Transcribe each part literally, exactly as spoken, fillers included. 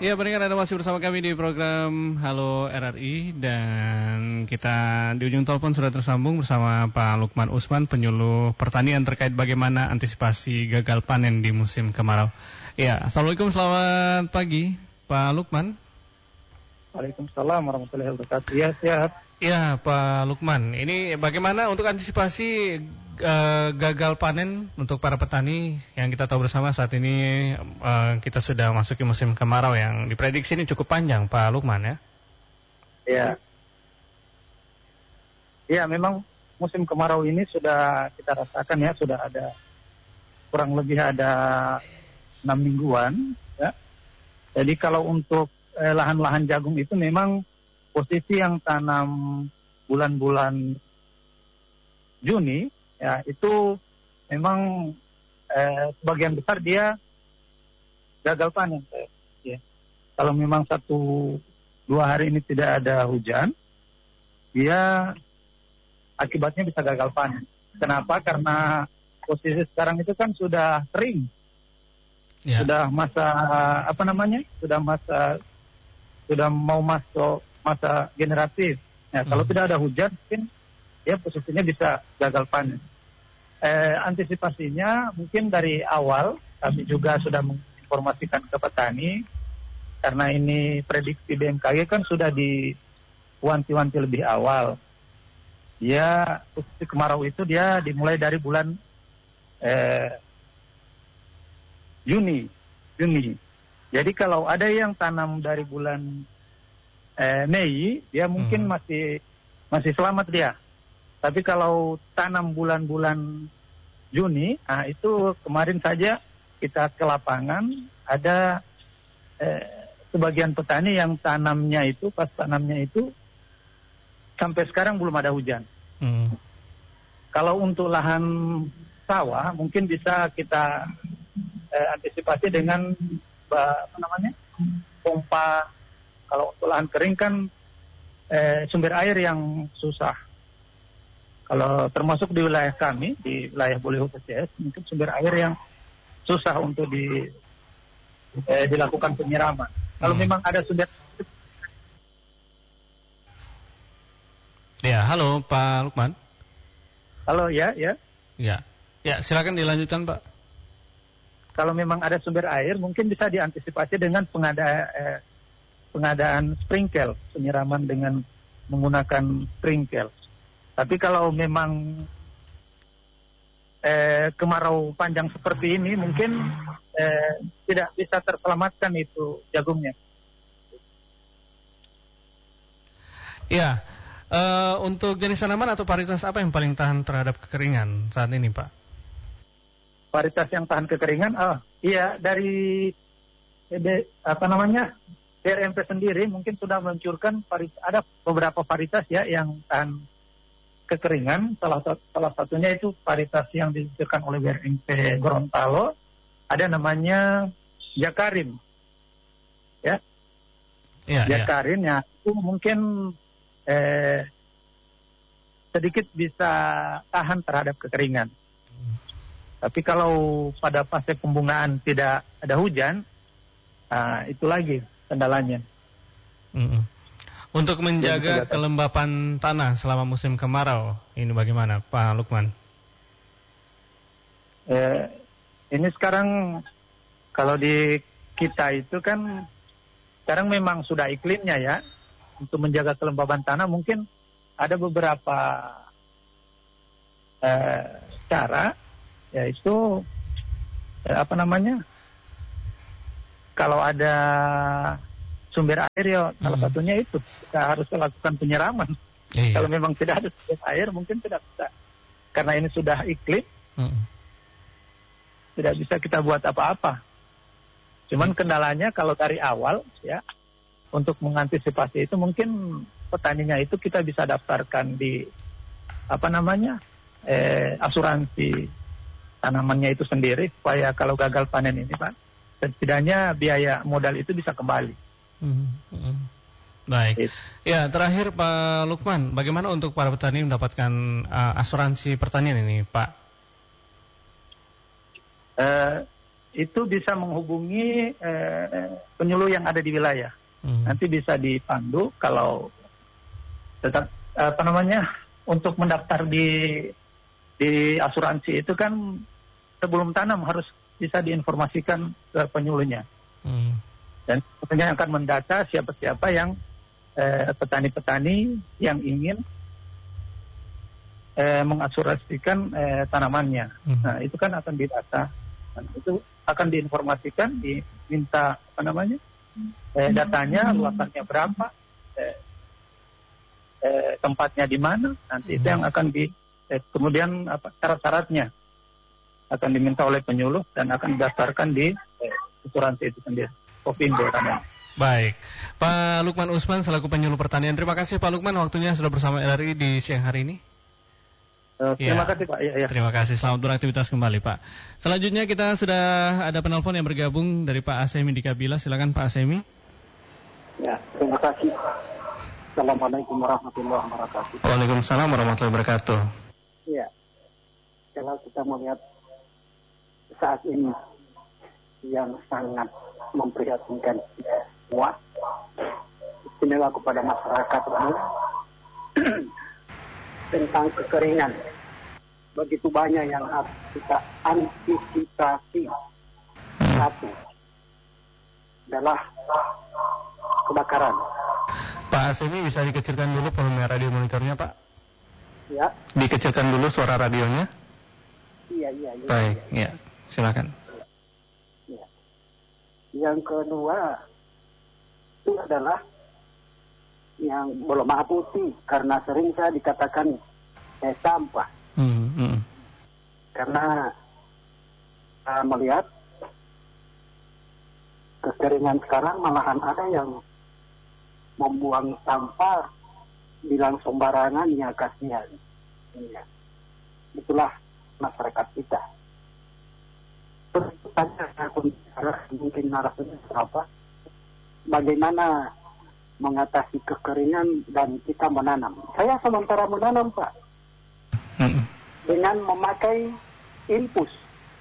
Ya, pendengar Anda masih bersama kami di program Halo R R I. Dan kita di ujung telepon sudah tersambung bersama Pak Lukman Usman, penyuluh pertanian terkait bagaimana antisipasi gagal panen di musim kemarau. Ya, Assalamualaikum, selamat pagi Pak Lukman. Waalaikumsalam warahmatullahi wabarakatuh. Ya, sehat. Ya, Pak Lukman, ini bagaimana untuk antisipasi uh, gagal panen untuk para petani yang kita tahu bersama saat ini uh, kita sudah masuki musim kemarau yang diprediksi ini cukup panjang, Pak Lukman ya? Ya, ya memang musim kemarau ini sudah kita rasakan ya, sudah ada kurang lebih ada enam mingguan ya. Jadi kalau untuk eh, lahan-lahan jagung itu memang posisi yang tanam bulan-bulan Juni ya itu memang eh, sebagian besar dia gagal panen ya. Kalau memang satu dua hari ini tidak ada hujan, dia akibatnya bisa gagal panen. Kenapa? Karena posisi sekarang itu kan sudah kering, ya. Sudah masa apa namanya? Sudah masa sudah mau masuk masa generatif. Ya, hmm. Kalau tidak ada hujan, mungkin ya posisinya bisa gagal panen. Eh, antisipasinya mungkin dari awal kami juga sudah menginformasikan ke petani, karena ini prediksi B M K G kan sudah diwanti-wanti lebih awal. Ya, posisi kemarau itu dia dimulai dari bulan eh, Juni, Juni. Jadi kalau ada yang tanam dari bulan Eh, Mei, dia mungkin hmm. masih masih selamat dia. Tapi kalau tanam bulan-bulan Juni, nah itu kemarin saja kita ke lapangan ada eh, sebagian petani yang tanamnya itu pas tanamnya itu sampai sekarang belum ada hujan. Hmm. Kalau untuk lahan sawah mungkin bisa kita eh, antisipasi dengan apa namanya pompa. Kalau untuk lahan kering kan eh, sumber air yang susah. Kalau termasuk di wilayah kami, di wilayah Boleho P C S, mungkin sumber air yang susah untuk di, eh, dilakukan penyiraman. Kalau hmm. memang ada sumber. Ya, halo Pak Lukman. Halo, ya, ya. Ya, ya silakan dilanjutkan Pak. Kalau memang ada sumber air, mungkin bisa diantisipasi dengan pengadaan eh, pengadaan sprinkle, penyiraman dengan menggunakan sprinkle. Tapi kalau memang eh, kemarau panjang seperti ini, mungkin eh, tidak bisa terselamatkan itu jagungnya. Iya, uh, untuk jenis tanaman atau varietas apa yang paling tahan terhadap kekeringan saat ini, Pak? Varietas yang tahan kekeringan, oh iya dari de, apa namanya? D R M P sendiri mungkin sudah meluncurkan ada beberapa varietas ya yang tahan kekeringan. Salah salah satunya itu varietas yang diluncurkan oleh D R M P Gorontalo. Ada namanya Jakarin, ya. Ya Jakarin ya. Itu mungkin eh, sedikit bisa tahan terhadap kekeringan. Hmm. Tapi kalau pada fase pembungaan tidak ada hujan, nah, itu lagi kendalanya. Mm-hmm. Untuk menjaga kelembapan tanah selama musim kemarau, ini bagaimana Pak Lukman? Eh, ini sekarang kalau di kita itu kan sekarang memang sudah iklimnya ya. Untuk menjaga kelembapan tanah mungkin ada beberapa eh, cara, yaitu eh, apa namanya? Kalau ada sumber air ya salah hmm. satunya itu kita harus melakukan penyiraman. Iya. Kalau memang tidak ada sumber air mungkin tidak bisa, karena ini sudah iklim, hmm. tidak bisa kita buat apa-apa. Cuman hmm. kendalanya kalau dari awal ya untuk mengantisipasi itu mungkin petaninya itu kita bisa daftarkan di apa namanya eh, asuransi tanamannya itu sendiri supaya kalau gagal panen ini Pak, setidaknya biaya modal itu bisa kembali. Hmm, hmm. Baik. It. Ya, terakhir Pak Lukman, bagaimana untuk para petani mendapatkan uh, asuransi pertanian ini, Pak? Uh, itu bisa menghubungi eh, penyuluh yang ada di wilayah. Hmm. Nanti bisa dipandu kalau tetap apa namanya untuk mendaftar di di asuransi itu kan sebelum tanam harus bisa diinformasikan ke penyuluhnya. Hmm. Dan tentunya akan mendata siapa-siapa yang eh, petani-petani yang ingin eh, mengasuransikan eh, tanamannya. Hmm. Nah, itu kan akan didata. Nah, itu akan diinformasikan, diminta apa namanya? Eh, datanya, luasannya berapa, eh, eh, tempatnya di mana, nanti hmm. itu yang akan di eh, kemudian apa syarat-syaratnya akan diminta oleh penyuluh dan akan didaftarkan di eh, asuransi itu sendiri. Kopindo namanya. Baik, Pak Lukman Usman selaku penyuluh pertanian. Terima kasih Pak Lukman waktunya sudah bersama L R I di siang hari ini. Uh, terima ya, kasih Pak. Ya, ya. Terima kasih. Selamat beraktivitas kembali Pak. Selanjutnya kita sudah ada penelpon yang bergabung dari Pak Asemi di Kabila. Silakan Pak Asemi. Ya, terima kasih. Assalamualaikum warahmatullahi wabarakatuh. Waalaikumsalam warahmatullahi wabarakatuh. Iya. Kalau kita melihat saat ini yang sangat memprihatinkan semua, istimewa kepada masyarakat umum tentang kekeringan. Begitu banyak yang harus kita antisipasi. Satu adalah kebakaran. Pak Asemi bisa dikecilkan dulu volume radio monitornya Pak? Ya. Dikecilkan dulu suara radionya? Iya, iya. iya Baik, iya. ya. Silakan. Ya. Yang kedua itu adalah yang bola mata putih, karena sering saya dikatakan eh, sampah. Hmm, hmm. Karena saya melihat kekeringan sekarang malahan ada yang membuang sampah bilang sembarangan, ya kasihan. Ya. Itulah masyarakat kita. Pertanyaan mungkin narasinya apa? Bagaimana mengatasi kekeringan dan kita menanam? Saya sementara menanam Pak, hmm. dengan memakai infus,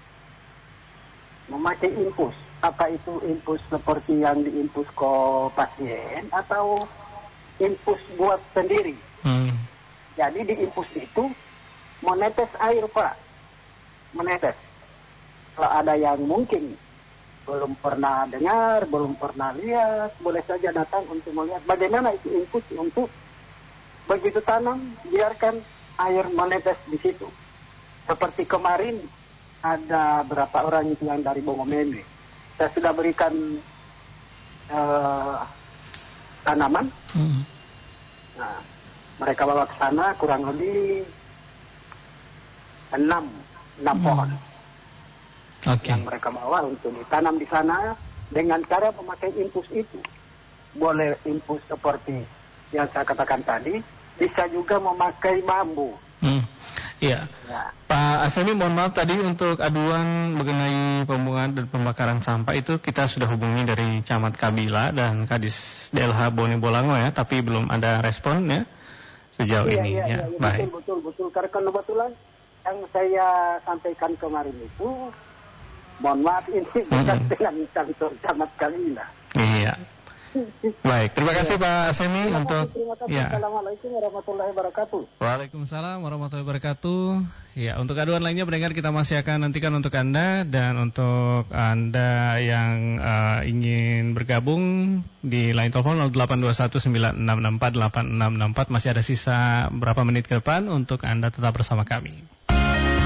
memakai infus. Apa itu infus seperti yang diinfus ke pasien atau infus buat sendiri? Hmm. Jadi di infus itu menetes air Pak, menetes. Kalau ada yang mungkin belum pernah dengar, belum pernah lihat, boleh saja datang untuk melihat bagaimana itu infus untuk begitu tanam, biarkan air menetes di situ. Seperti kemarin ada berapa orang itu yang dari Bongomene. Saya sudah berikan uh, tanaman. Hmm. Nah, mereka bawa ke sana kurang lebih enam, enam hmm. pohon. Okay. Yang mereka bawa untuk ditanam di sana dengan cara memakai infus itu. Boleh infus seperti yang saya katakan tadi, bisa juga memakai bambu. Hmm. Iya. Ya. Pak Asemi, mohon maaf tadi untuk aduan mengenai pembuangan dan pembakaran sampah itu kita sudah hubungi dari Camat Kabila dan Kadis D L H Bone Bolango ya, tapi belum ada respon ya sejauh iya, ini iya, ya. Iya, baik. Betul, betul, betul. Karena kebetulan yang saya sampaikan kemarin itu, mohon maaf ini bukan mm-hmm. dengan kantor Camat Kabila. Iya. Baik, terima kasih Pak Asemi terima untuk kasih, terima kasih. Ya. Assalamualaikum warahmatullahi wabarakatuh. Waalaikumsalam warahmatullahi wabarakatuh. Ya, untuk aduan lainnya pendengar kita masih akan nantikan untuk Anda, dan untuk Anda yang uh, ingin bergabung di line telepon nol delapan dua satu sembilan enam enam empat delapan enam enam empat masih ada sisa berapa menit ke depan untuk Anda tetap bersama kami.